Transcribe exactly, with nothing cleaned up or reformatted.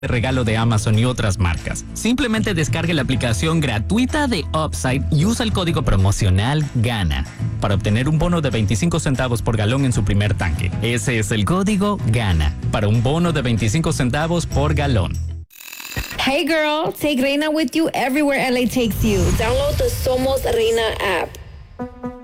de regalo de Amazon y otras marcas. Simplemente descargue la aplicación gratuita de Upside y usa el código promocional GANA para obtener un bono de veinticinco centavos por galón en su primer tanque. Ese es el código GANA para un bono de veinticinco centavos por galón. Hey girl, take Reina with you everywhere L A takes you. Download the Somos Reina app.